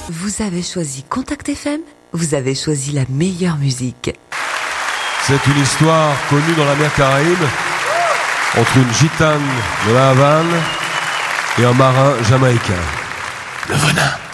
Vous avez choisi Contact FM, vous avez choisi la meilleure musique. C'est une histoire connue dans la mer Caraïbe entre une gitane de la Havane et un marin jamaïcain. Le venin.